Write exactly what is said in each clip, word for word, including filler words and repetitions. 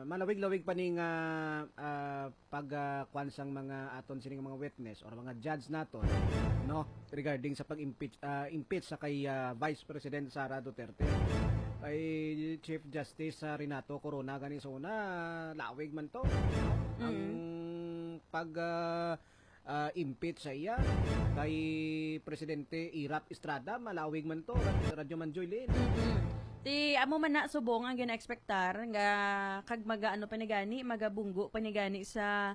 malawig-lawig pa ning uh, uh, pag uh, kwan sang mga aton sining mga witness or mga judge naton no regarding sa pag-impeach uh, impeach sa kay uh, Vice President Sara Duterte kay Chief Justice uh, Renato Corona gani so na lawig man to mm-hmm. ang pag uh, uh, impeach sa iya kay Presidente Irap Estrada malawig man to Radyo Manjoylin. Mm-hmm. Ti amo man na subong ang gina-expectar nga kag maga ano panigani magabunggo panigani sa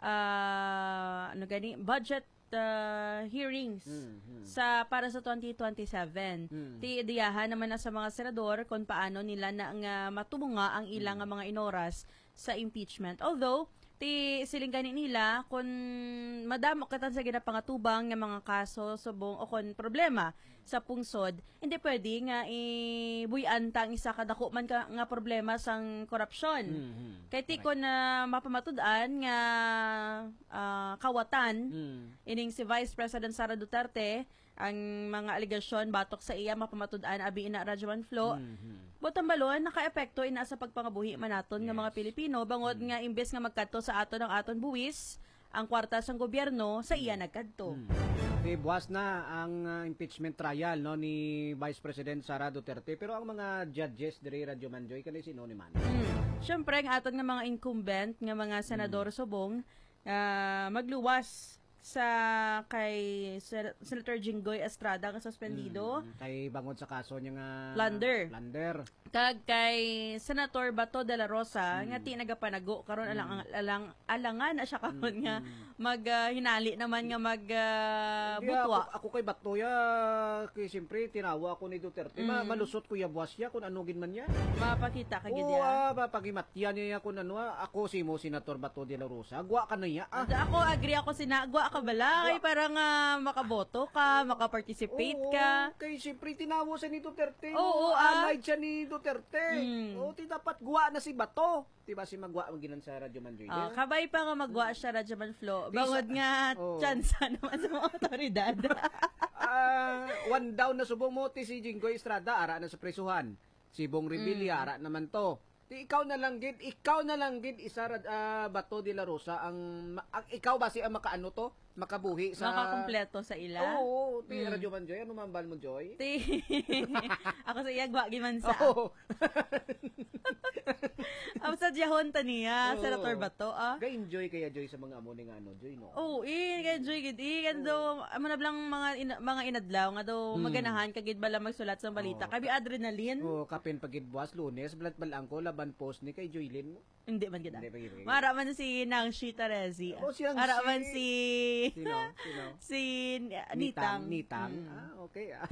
uh, ano gani budget uh, hearings mm-hmm. sa para sa twenty twenty-seven. Mm-hmm. Ti diyahan naman na sa mga senador kung paano nila na nga matumunga ang ilang mm-hmm. mga inoras sa impeachment. Although ti siling gani nila kung madamo katan sa ginapangatubang nga mga kaso subong o kon problema sa pungsod, hindi pwede nga ibuy-anta ang isa kadako man ka, nga problema sang korupsyon. Mm-hmm. Kay ti ko na mapamatud-an nga uh, kawatan mm-hmm. ining si Vice President Sara Duterte ang mga aligasyon batok sa iya mapamatud-an abi ina Radyo Flow. Mm-hmm. Botang balon naka-epekto ina sa pagpangabuhi manaton yes. nga mga Pilipino bangod mm-hmm. nga imbes nga magkadto sa aton ang aton buwis ang kwarta sang gobyerno sa iya nagkadto. Mm-hmm. Okay, buwas na ang uh, impeachment trial no ni Vice President Sara Duterte pero ang mga judges diri Radyo Manjoy kanay sino ni man. Mm. Syempre ang aton nga mga incumbent nga mga senador mm. subong uh, magluwas sa kay Senator Jinggoy Estrada nga suspendido mm, kay bangod sa kaso niya nga plunder plunder kag kay Senator Bato de la Rosa mm. nga ti nagapanago karon mm. alang alang alangan na siya karon mm. nga mag uh, hinali naman nga mag uh, butwa ako, ako kay Bato ya kay siyempre tinawa ako ni Duterte mm. malusot ko ya buwas ya kun ano gin man ya mapakita ka gid ya oh mapagimatyan niya kun ano ako si mo Senator Bato de la Rosa gwa ka na ya ah. Ako agree ako sina gwa ka bala kay parang uh, makaboto ka makaparticipate oo, ka kay siyempre tinawa sa ni Duterte oo, oo ah. Allied siya ni Duterte mm. o ti dapat guwa na si Bato diba si magwa maginan sa Radyo Manjoy oh, kabay pa nga magwa siya Radyo Manflo bangod nga oh. chance naman sa mga otoridad uh, one down na subong mo ti si Jinggoy Estrada ara na sa presuhan si Bong Revilla mm. ara naman to ti ikaw na lang gid ikaw na lang gid isa uh, Bato de la Rosa ang, ang ikaw ba si ang makaano to makabuhi sa makakompleto sa ila oo ti mm. Radyo Manjoy ano man bal mo Joy ti ako sa iya gwa giman sa oo am sa jahon taniya oh. Senator Bato ah ga-enjoy kaya Joy sa mga amo ni nga ano Joy no oh eh ga-enjoy gid eh kan do amo na blang mga ina, mga inadlaw nga do hmm. maganahan kagid bala magsulat sa balita oh. Kabi adrenaline oh kapin pagid buwas Lunes blat balang ko laban post ni kay Joylin mo hindi man gid mara man si Nang Shi Teresi oh, ara man si sino sino si Nitang Nitang hmm. ah okay ah.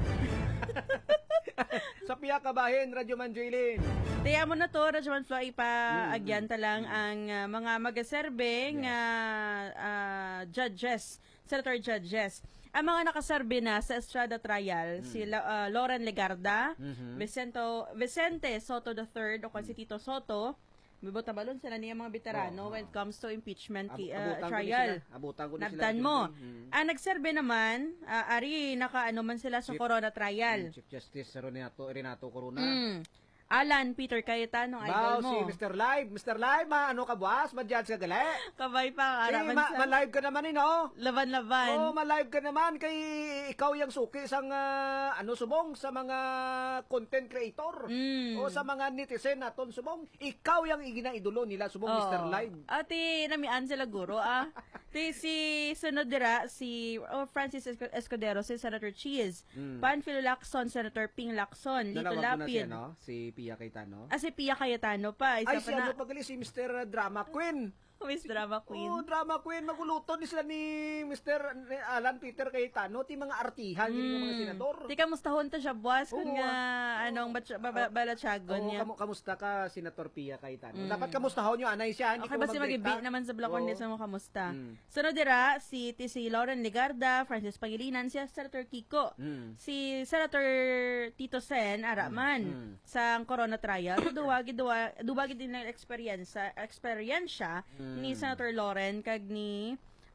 Sa piya kabahin Radyo Manjoylin Tiya mo na to, Radyo Manflo, ipa-agyan ta lang ang uh, mga magaserbeng yes. uh, uh, judges, senator judges. Ang mga nakaserbe na sa Estrada trial, mm. si uh, Loren Legarda, mm-hmm. Vicento, Vicente Soto the third, o kung si Tito Soto, Bibota-balon sila niya mga veterano oh, when it comes to impeachment Ab- uh, trial. Abutan ko na sila. Nabtan mo. Hmm. Ah, nagserbe naman, uh, ari, naka-ano man sila sa Chief, Corona trial. Chief Justice Renato, Renato Corona. Mm. Alan Peter Cayetano, idol mo. Si Mister Live. Mister Live, ma, ano ka buwas? Ma-judge ka gali? Kabay pa. Eh, ma- sa... ma-live ka naman eh, no? Laban-laban. Oo, oh, ma-live ka naman. Kay ikaw yung suki sang, uh, ano, subong, sa mga content creator. Mm. O sa mga netizen naton, subong. Ikaw yung igina-idolo nila, subong oh. Mister Live. Ati, namian sila guro, ah. Ti, si sunod dira, si oh, Francis Escudero, si Senator Cheese. Mm. Panfilo Lacson, Senator Ping Lacson. Lito Lapid. Siya, no? Si Pia Cayetano. Ah, si Pia Cayetano pa. Isa Ay, pa si na... ano pagali, si Mister Drama Queen. Miss Drama Queen. Oo, Drama Queen. Maguluto ni sila ni Mister Alan Peter Cayetano. Ti mga artihan, mm. yung mga senador. Ti kamusta to siya, boss? Kung nga, uh, anong batsa, ba, balatsagon niya. Oo, kamusta ka, Senator Pia Cayetano? Mm. Dapat kamustahon nyo, anay siya. Okay, basta mag-ibig naman sa Blacon, hindi sa mo kamusta. Mm. Sunod dira, si, si Loren Legarda, Francis Pangilinan, si Senator Kiko, mm. si Senator Tito Sen, Araman, mm. sa Corona trial. Duwagi, duwagi din ng experience, experience mm. ni Senator Loren kag ni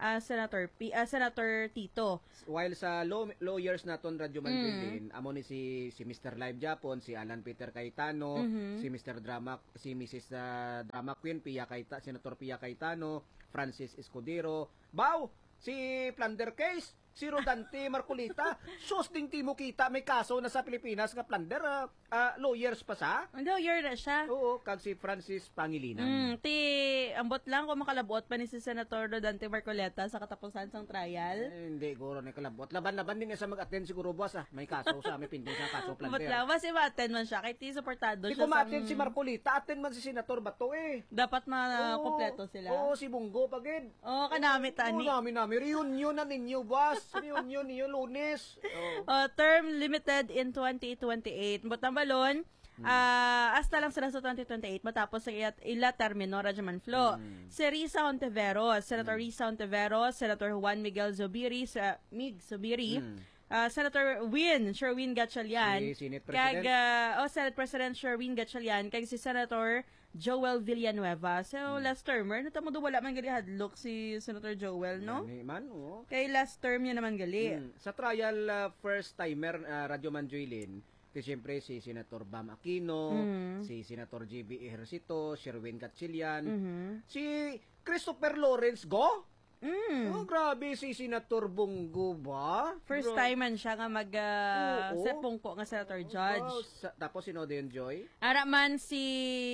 ah, Senator P, ah, Senator Tito. While sa law, lawyers naton Radyo Manjilin, amo ni si si mister Live Japon, si Alan Peter Cayetano, Mhm. si mister Drama, si missus ah, Drama Queen Pia Cayta, Senator Pia Cayetano, Francis Escudero, Bao, si Plunder Case, si Rodante Marcolita, sus ding timo kita may kaso na sa Pilipinas nga plunder, ah, ah, lawyers pa sa. Lawyer na siya. Oo, kag si Francis Pangilinan. Mm, ti, ambot lang kung makalabot pa ni si Senator Rodante Marcoleta sa katapusan sang trial. Eh, hindi, guro na kalabot. Laban-laban din niya sa mag-attend siguro buwas ah. May kaso sa, may pindong sa kaso Ambot plunder. lang, mas i-attend man siya, kay ti supportado Di siya kumatin sang- si Marcolita, attend man si Senator Bato eh. Dapat Oo, ma-kompleto sila. Oo, si Bungo pagid. Oo, kanami tani. Oo, namin namin. Reunion na ninyo, boss. Reunion ninyo, lunes. Oo. Uh, term limited in twenty twenty-eight. But ang balon, ah hasta lang sila sa twenty twenty-eight matapos sa ila, ila termino Rajaman Flo. Si Risa Ontiveros, Senator Risa Ontiveros, Senator Juan Miguel Zubiri, sa Mig Zubiri, Mm. ah, Senator Win, Sherwin Gatchalian, Si Senate kag President. ah, oh, Senate President Sherwin Gatchalian, kag si Senator Joel Villanueva. So, last termer, natamo do wala man gali hadlok si Senator Joel, no? Ani man, oo. Kay last term niya naman gali. Mm. Sa trial uh, first timer uh, Radyo Manjuilin, ti siyempre si Senator Bam Aquino, Mm. si Senator J B Ejercito, Sherwin Gatchalian, Mhm. si Christopher Lawrence Go. Mm. Oh, grabe si Senator Bungo ba? First Gra- time man siya nga mag uh, Oo. set pungko nga Senator Wow, Judge. sa- tapos sino din Joy? Ara man si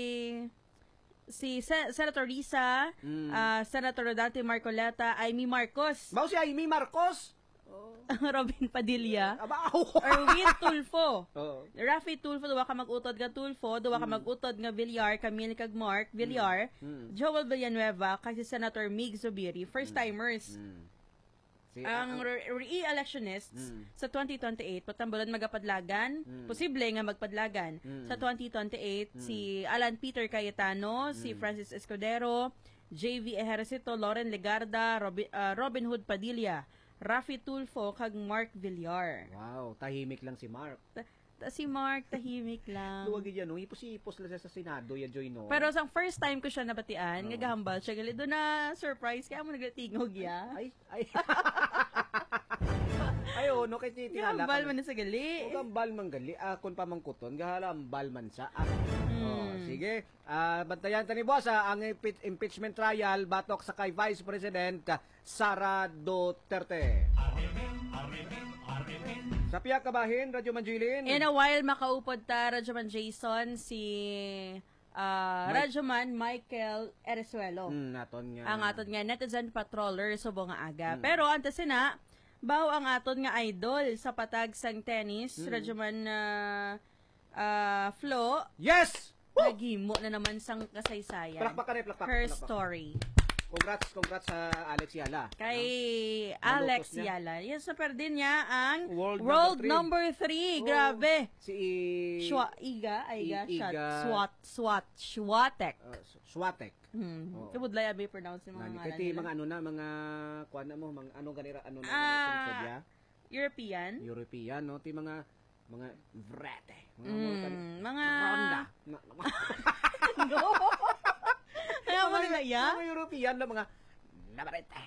si Sen- Senator Risa, Mm. ah, Senator Rodante Marcoleta, Amy Marcos, Bao si Amy Marcos. Oh. Robin Padilla, Aba, Erwin Tulfo. oh. Rafi Tulfo, duwa ka mag-utod nga Tulfo, duwa ka mag-utod nga Villar, Camille kag Mark Villar, Mm. Joel Villanueva, kasi Senator Mig Zubiri, first-timers. Mm. Si, Ang ah, re- re-electionists Mm. sa twenty twenty-eight, patambulan magapadlagan, Mm. posible nga magpadlagan. Mm. Sa twenty twenty-eight, si Alan Peter Cayetano, si Francis Escudero, J V Ejercito, Loren Legarda, Robin, ah, Robin Hood Padilla, Rafi Tulfo, kag Mark Villar. wow, tahimik lang si Mark. Ta, ta- si Mark, tahimik lang. Luwag yan, no? Ipos-ipos lang siya sa Senado, yan, Joy, no? Pero sa first time ko siya nabatian, Oo. nagahambal siya, gali doon na surprise, kaya mo naglatingog ya. Ay, ay. Ay, oh, no, kay tinala Gahambal man na sa gali. O gambal man gali, ah, kung pamanguton, gahalambal man sa ah. Hmm. Oh, sige. Ah, bantayan tani boss ah, ang impe- impeachment trial batok sa kay Vice President ah, Sara Duterte. Sa piyak kabahin, Radyo Manjilin. In a while, makaupod ta, Radyoman Jason, si uh, Mike- Radyoman Michael Eresuelo. Hmm, naton nga. Ang aton nga netizen patroller subo nga aga. Mm. Pero antes na, baw ang aton nga idol sa patag sang tennis, Mm. Radyoman uh, uh, Flo, Yes! Woo! nagimo na naman sang kasaysayan. Palakpakan eh, palakpak. Her palakpak. story. Congrats, congrats sa Alex Yala. Kay No? Alex Nalutos niya. Yala. Yes, super din niya ang World World, number number three. Oh, Grabe. Si Shwa, Iga, Iga, I- Shot, Iga- Swat, Swat, Schwatek. uh, Swatek. Hmm. Oo. Kabudlay abi pronounce yung mga Nani, ngalan kati nila. mga ano na, mga kuan na mo, mga ano ganira, ano na, Ah, ano, ya? European. European, no? Ti mga, mga vrete. Mga, mga, Mm, mga... Ronda. Na, No. Kaya mo nila, ya? Mga European na mga nabarete.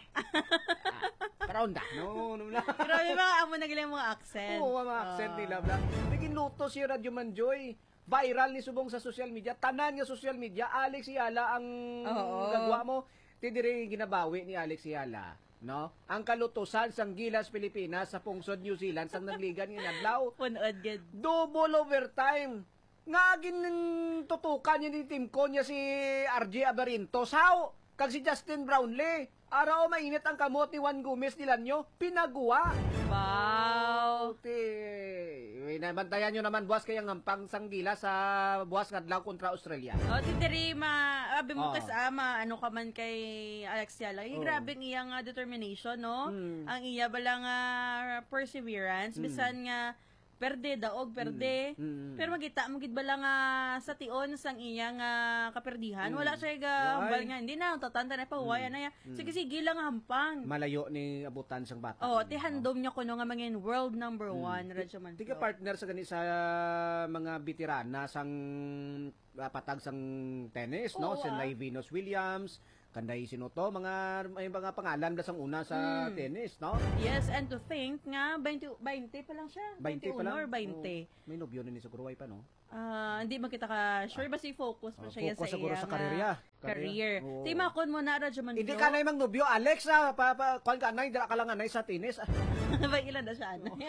ah, Ronda. No, no, no. Grabe mga amo na gila yung mga accent. Oo, mga accent Ah. nila. Bla. Naging luto si Radyo Manjoy. Viral ni subong sa social media. Tanan nga social media. Alex Yala ang Oo. gagwa mo. Tidiri ginabawi ni Alex Yala. No? Ang kalutusan sang Gilas Pilipinas sa pungsod New Zealand sang nangligan nga adlaw. Punod gid. Double overtime. Nga gin tutukan niya ni team ko niya si R J Abarinto. Sao? Kag si Justin Brownlee. Araw mainit ang kamot ni Juan Gomez Nilanyo. Pinaguwa. Wow. Okay. Nabantayan nyo naman, buwas kayang ngampang sanggila sa buwas ngadlaw kontra Australia. O, titiri, ma, abi mo Oo. kasama, ano ka man kay Alex Yala. Eh, Oo. grabe ang iyang ah, determination, no? Mm. Ang iya balang ah, perseverance, Mm. bisan nga, perde, daog, perde. Mm. Mm. Pero magita, magid ba lang nga sa tion sang iyang ah, kaperdihan? Mm. Wala siya ga, Why? hambal nga, hindi na, tatanda na pa, huwaya na yan. Sige, sige lang hampang. Malayo ni abutan sang bata. Oh, ti handom niya kuno nga mangin world number one, Radyo Man. Tiga partner sa gani sa mga veterana sang uh, patag sang tennis, no? Oo, Si ah. Nay Venus Williams, kanday sino to, mga may mga pangalan da sang una sa Mm. tennis, no? Yes, and to think nga twenty, twenty pa lang siya. twenty pa lang. or twenty. Oh, may nobyo na ni sa Guruway pa, no? Ah, hindi man kita ka sure ba si focus pa Oh, siya focus sa siguro iya sa nga karerya. career. Oo. Ti makon mo na radyo man. Hindi ka na mang nobyo, Alex, ha? Pa, pa, kuan ka na, hindi ka lang anay sa tennis. Ba ilan na siya? Ano?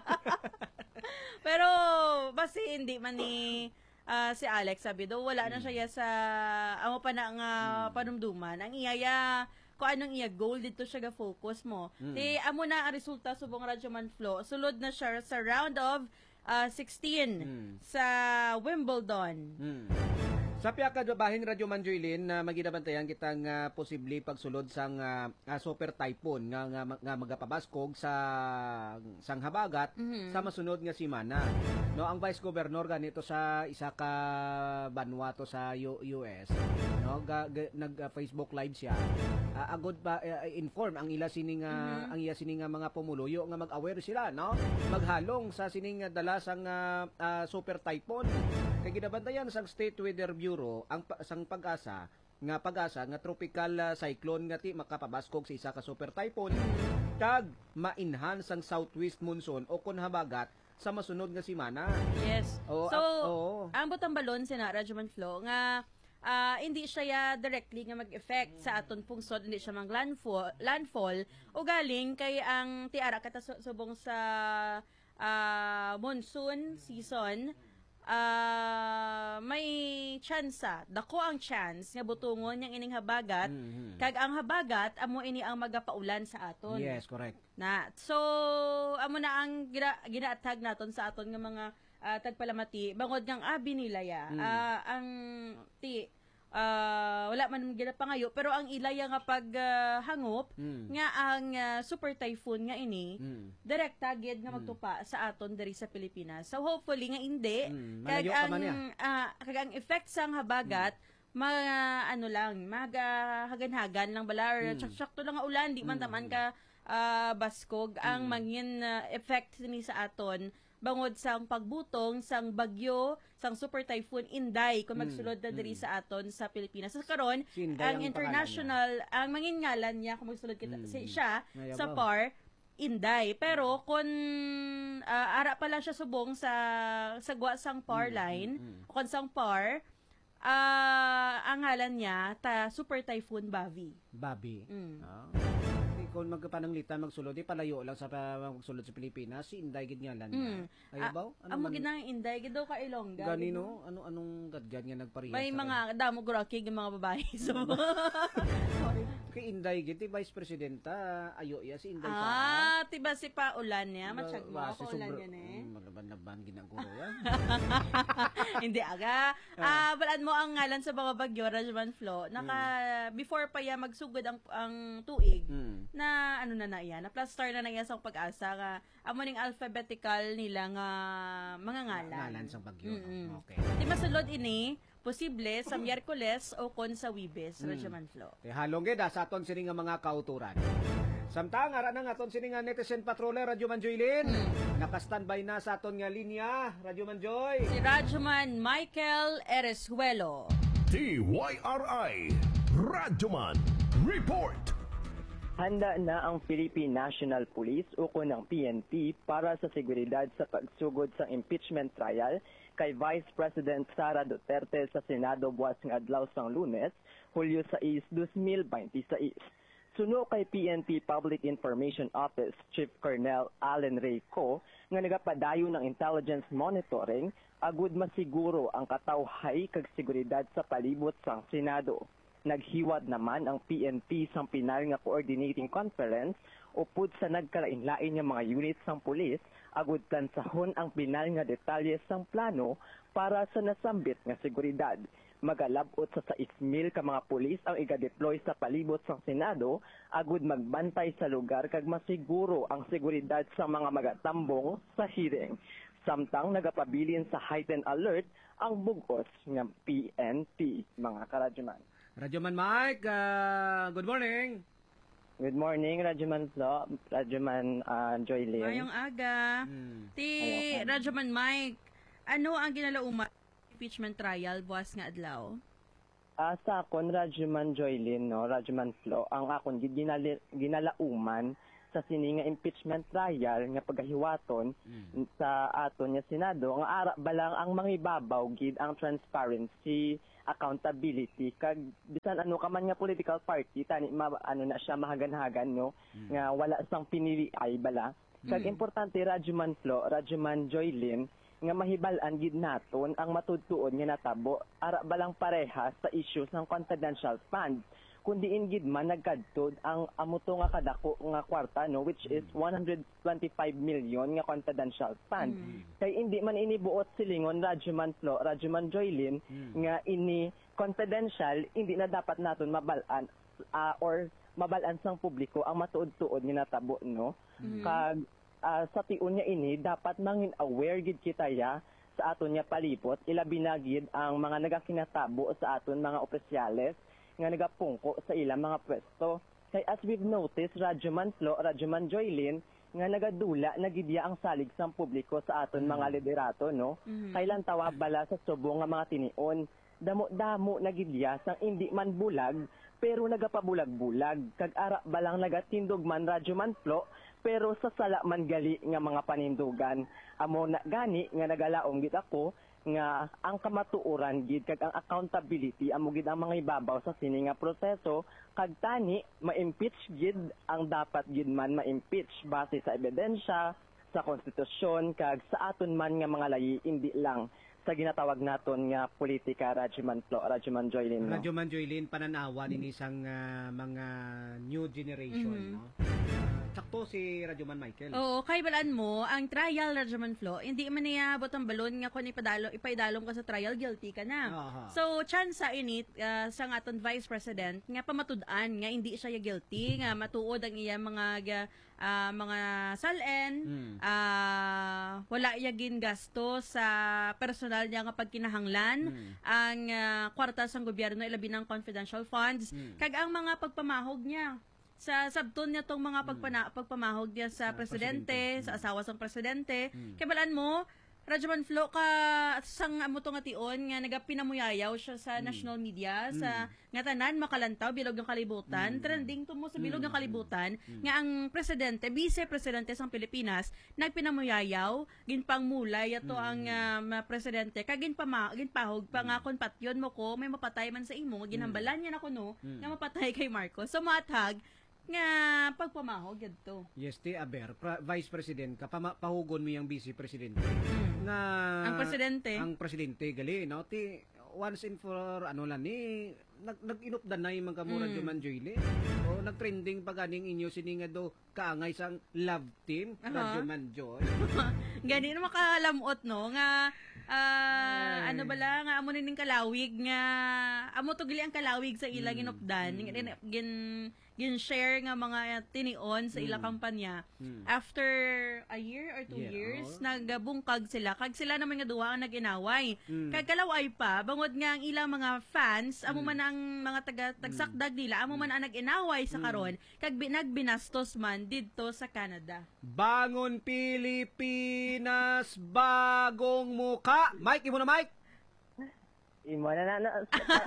Pero basi hindi man ni ah, si Alex sabi do wala na siya sa amo pa na nga panumduman. Ang iyaya kung anong iya goal dito siya ga focus mo. Mm. Ti amo na ang resulta subong radyo man flow. Sulod na siya sa round of ah, sixteen Mm. sa Wimbledon. Hmm. Sa piya ka bahin Radyo Manjoylin na maginabantayan kitang uh, posible pagsulod sang uh, uh, super typhoon nga nga, nga magapabaskog sa sang habagat Mhm. sa masunod nga semana. No, ang Vice Governor ganito sa isa ka banwa to sa U- US, no, ga, ga, nag uh, Facebook live siya. Uh, agod pa uh, inform ang ila sining uh, ang iya sining uh, mga pumuluyo nga mag-aware sila, no? Maghalong sa sining uh, dala sang uh, uh, super typhoon. Kay ginabantayan sang State Weather Bureau ang pa- sang pag-asa nga pag-asa nga tropical uh, cyclone nga ti makapabaskog sa isa ka super typhoon kag ma-enhance ang southwest monsoon o kun habagat sa masunod nga semana. Yes. Oo, so, ah, oo. ang butang balon sina Rajuman Flow nga ah, hindi siya ya directly nga mag-effect sa aton pungsod, hindi siya mang landfall, landfall o galing kay ang tiara kata su- subong sa ah, monsoon season ah, may tsansa, dako ang chance nga butungon yang ining habagat Mhm. kag ang habagat amo ini ang magapaulan sa aton. Yes, correct. Na, so, amo na ang gina, ginaatag naton sa aton nga mga ah, tagpalamati, bangod ng abi nila ya. Mm. Ah, ang ti, ah, wala man gina pangayo, pero ang ilaya nga paghangop, Mm. nga ang ah, super typhoon nga ini, Mm. direct tagid nga magtupa sa aton diri sa Pilipinas. So, hopefully nga hindi, Mm. kag Malayo pa ang, man niya. ah, kag ang effect sang habagat, mga ano lang, mga hagan-hagan lang bala, or Mm. sakto lang nga ulan, di man Mm. taman ka ah, baskog ang mangin ah, effect ni sa aton bangod sang pagbutong sang bagyo sang super typhoon Inday kung Mm, magsulod na diri mm. sa aton sa Pilipinas. So karon Si Inday ang ang international ang mangin ngalan niya kung magsulod kita Mm. si siya Mayabaw. sa par Inday. Pero kung ah, ara pa lang siya subong sa sagwa sang par Mm, line mm, mm. o kung sang par ah, ang ngalan niya ta Super Typhoon Bavi. Babi. Mm. Ah. Kung magpananglitan magsulod, di palayo lang sa pa- magsulod sa Pilipinas, si Inday gid nga lan. Mm. Ay ba? Ano Ang man? maginang Inday gidaw ka Ilongga. Ganino? Ano anong gadgad nga nagpariya? May sa- mga damo guraki ng mga babae. So, kay Inday gid, di Vice Presidenta, ayo ya si Inday sa. ah, tiba si pa ulan niya, matsyag mo Ba- ako si ulan sobra- yan eh. Mm, Maglaban-laban ginaguro ya. Hindi aga. Ah, balaan mo ang ngalan sa mga bagyo, Rajman Flo. Naka before pa ya magsugod ang ang tuig. Mm. Na ano na na yan, na plus star na na iya sa pag-asa nga amo ning alphabetical nila nga mga ngalan. Ngalan sa bagyo. Mm-mm. Okay. Di masulod ini posible sa Miyerkules o kon sa Wibes, Mm. Rajaman Flo. Eh, halong gid ah, sa aton sini nga mga kauturan. Samtang ara na nga aton sini nga netizen patroller Radyo Manjoylin. Naka-standby na sa aton nga linya, Radyo Manjoy. Si Rajaman Michael Eresuelo. T Y R I Radyoman Report. Handa na ang Philippine National Police o ng P N P para sa seguridad sa pagsugod sa impeachment trial kay Vice President Sara Duterte sa Senado buwas ng adlaw sang Lunes, Hulyo sais, two thousand twenty-six. Suno kay P N P Public Information Office Chief Colonel Allen Ray Co nga nagapadayo ng intelligence monitoring agud masiguro ang katawhay kag seguridad sa palibot sang Senado. Naghiwad naman ang P N P sang pinal nga coordinating conference upod sa nagkalain-lain nga mga unit sang pulis agud plansahon ang pinal nga detalye sang plano para sa nasambit nga seguridad. Magalabot sa sais mil ka mga pulis ang iga-deploy sa palibot sang Senado agud magbantay sa lugar kag masiguro ang seguridad sa mga magatambong sa hearing. Samtang nagapabilin sa heightened alert ang bugos ng P N P, mga karadyoman. Radyoman Mike, ah, good morning. Good morning, Radyoman Flo, Radyoman uh, Joylyn. Ngayong aga. Hmm. Ti Rajaman Mike, ano ang ginalauman impeachment trial buwas nga adlaw? Ah, sa akon, Rajuman Joylin, no, Rajuman Flo, ang akon gid ginali- ginalauman sa sini nga impeachment trial nga pagahiwaton Mm. sa aton nga Senado, nga ara ba lang ang mangibabaw gid ang transparency, accountability, kag bisan ano ka man nga political party, tani ma, ano na siya mahagan-hagan, no, nga wala sang pinili ay bala. Kag Mm. importante, Rajuman Flo, Rajuman Joylin, nga mahibal-an gid naton ang matudtuon nga natabo ara balang parehas sa issues ng confidential funds kundi ingid man nagkadtod ang amuto nga kadako nga kwarta, no, which is one hundred twenty-five million nga confidential fund. Kay hindi man inibuot silingon, Rajuman Flo, Rajuman Joylin, nga ini confidential, hindi na dapat naton mabalan ah, or mabalan sang publiko ang matuod-tuod nga natabo, no. Kag ah, sa tiun niya ini dapat mangin aware gid kita ya sa aton nga palibot, ilabi na gid ang mga nagakinatabo sa aton mga opisyales nga nagapungko sa ilang mga pwesto. Kay as we've noticed, Rajuman Flo, Rajuman Joylin, nga nagadula nagidya ang salig sang publiko sa aton mga liderato, no. Kailan tawa bala sa subo nga mga tinion, damo-damo nagidya sang hindi man bulag pero nagapabulag-bulag, kag ara balang nagatindog man, Rajuman Flo, pero sa sala man gali nga mga panindugan. Amo na gani nga nagalaom gid ako nga ang kamatuoran gid kag ang accountability amo gid ang mga ibabaw sa sini nga proseso, kag tani ma-impeach gid ang dapat gid man ma-impeach base sa ebidensya, sa konstitusyon, kag sa aton man nga mga layi, hindi lang sa ginatawag naton nga politika, Rajuman Flo, Rajuman Joylin, no? Radyo Man Joylin, pananawa ni isang ah, mga new generation, Mhm. no? Ah, sakto si Radyo Man Michael. Oo, kay balaan mo, ang trial, Rajuman Flo, hindi man niya botang balon nga kung ipadalo, ipaidalom ka sa trial, guilty ka na. Aha. So, chance sa init uh, sa nga aton Vice President nga pamatud-an nga hindi siya guilty, nga matuod ang iya mga ga- ah, mga salen, Mm. ah, wala yagin gasto sa personal niya nga pagkinahanglan, Mm. ang ah, kwarta sang gobyerno ilabi ng confidential funds, Mm. kag ang mga pagpamahog niya sa sabton niya tong mga pagpana, pagpamahog niya sa Sa presidente, presidente. sa asawa sang presidente. Mm. Kay balaan mo, Rajuman Flo, ka sang amo to nga tion nga nagapinamuyayaw siya sa national media sa nga tanan makalantaw bilog ng kalibutan, trending to mo sa bilog ng kalibutan nga ang presidente, vice presidente sang Pilipinas nagpinamuyayaw ginpang mulay ato ang um, presidente kag ginpama ginpahog pa nga kon patyon mo ko may mapatay man sa imo ginhambalan niya nako no nga mapatay kay Marcos. So matag nga pagpamahog yadto. Yes, ti Aber, pra- Vice President ka, pama- pahugon mo yung Vice Presidente. Nga, Ang presidente. Ang presidente, gali, no? Ti, once and for, ano lang, ni, nag, nag-inupdan na yung mga kamura mm. Man Joyle. O, nag-trending pa ganing inyo, sininga do, kaangay sang love team, Aha. Radyo Man Joy. Gani na makalamot no nga ah, ano bala nga amo ning kalawig nga amo to gali ang kalawig sa ila ginupdan gin gin gin share nga mga tinion sa ila kampanya after a year or two Yeah, years oo. nagabungkag sila kag sila naman nga duwa ang nag-inaway Mm. kag kalaway pa bangod nga ang ilang mga fans amo man ang mga taga tagsakdag nila amo man ang nag-inaway sa karon kag bi- nagbinastos man didto sa Canada. Bangon Pilipinas, bagong muka. Mike, imo na Mike. Imo na na, na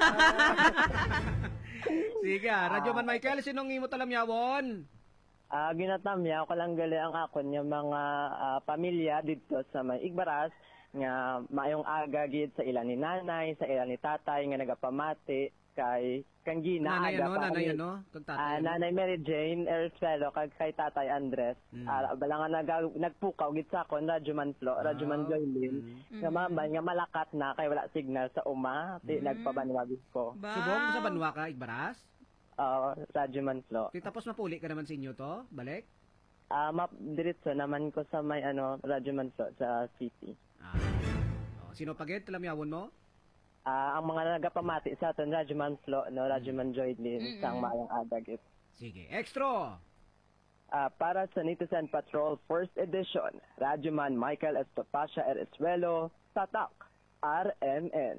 Sige, ah, Radyo Man Michael, sinong imo talamyawon? Ah, ginatamya ko lang gali ang akon nga mga ah, pamilya dito sa may Igbaras nga maayong aga gid sa ilan ni nanay, sa ilan ni tatay nga nagapamati kay kang gina Nanay aga ano, pa nanay kami- ano? Kung tatay Ah, ano? nanay Mary Jane Ercelo kag kay tatay Andres. Mm. Ah, bala nga nag- nagpukaw gid sa akon, Rajuman Flo, Rajuman Ah, Joylin. Nga mambay nga malakat na kay wala signal sa uma, di nagpabanwagis ko. Ba? Subong sa Banwa ka, Igbaras? Ah, Rajuman Flo. Di tapos mapuli ka naman sa inyo to, balik? Ah, map diretso naman ko sa may ano, Rajuman Flo sa city. Ah. Oh, sino pagit, talamyawon mo? Ah, ang mga nagapamati sa aton, Rajuman Flo, no, Rajuman Joylin, sang maayong aga gid. Sige, extra! Ah, para sa Netizen Patrol First Edition, Rajuman Michael Estopasha Eresuelo, Tatak, R M N.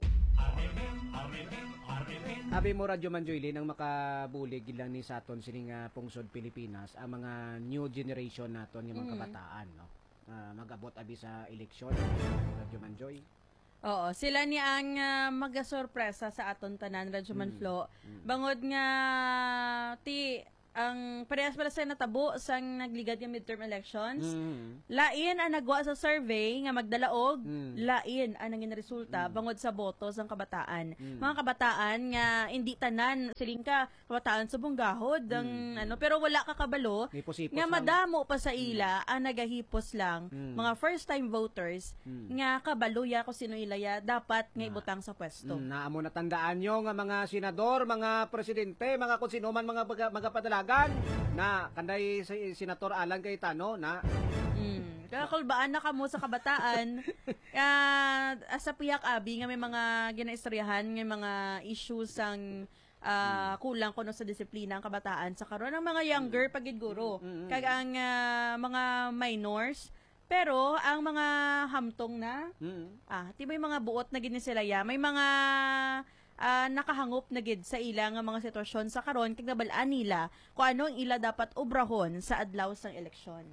Sabi mo, Radyo Manjoylin, ang makabulig lang ni Saton sining nga pungsod Pilipinas, ang mga new generation naton, yung mga kabataan, no? Ah, mag-abot abi sa eleksyon, Radyo Manjoy. Oo, sila ni ang uh, magasorpresa sa aton tanan Radyoman Mm. Flo. Bangod nga ti ang parehas pala sa natabo sang nagligad yung midterm elections. Mm. Lain ang nagwa sa survey nga magdalaog, Mm. lain ang nangin resulta bangod sa boto sang kabataan. Mm. Mga kabataan nga hindi tanan siling ka kabataan sa bunggahod ang ano pero wala ka kabalo Hipos-hipos nga lang. madamo pa sa ila ang nagahipos lang Mm. mga first time voters Mm. nga kabalo ya kung sino ilaya dapat nga ibutang sa pwesto. Mm, naamo na tandaan nyo nga mga senador, mga presidente, mga kung sino man mga baga- magapadalagan na kanday si Senator Alan Cayetano na Mm. Kaya kulbaan na kamo sa kabataan. uh, asa piyak abi nga may mga ginaistoryahan nga mga issues sang ah, kulang kuno sa disiplina ang kabataan sa karon ang mga younger pagid guro. Kag ang ah, mga minors pero ang mga hamtong na mm, ah tibay mga buot na gini sila ya may mga ah, nakahangop na gid sa ila nga mga sitwasyon sa karon kag nabalaan nila kung ano ang ila dapat obrahon sa adlaw sang eleksyon.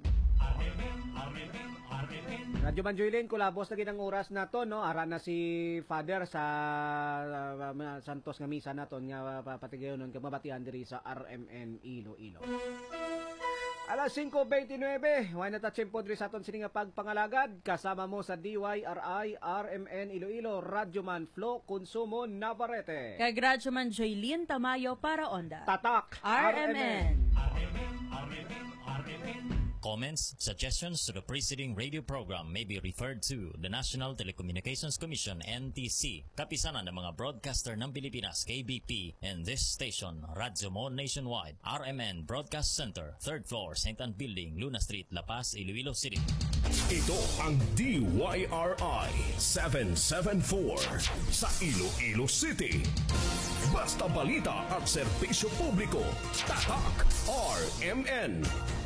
Radyo Manjuilin, kulabos na ginang oras na to, no? Ara na si Father sa uh, uh, Santos nga misa na to, nga uh, patigayon nun, kamabatian diri sa R M N Iloilo. Alas five twenty-nine, why natatsimpo diri sa aton sini nga pagpangalagad, kasama mo sa D Y R I, R M N Iloilo, Radyo Man Flo, Consumo, Navarrete. Kag Radyoman Joylin Tamayo para Onda. Tatak, R M N. Comments, suggestions to the preceding radio program may be referred to the National Telecommunications Commission N T C, kapisanan ng mga broadcaster ng Pilipinas K B P, and this station, Radyo Mo Nationwide, R M N Broadcast Center, third floor, Saint Anne Building, Luna Street, La Paz, Iloilo City. Ito ang D Y R I seven seven four sa Iloilo City. Basta balita at serbisyo publiko. Tatak R M N.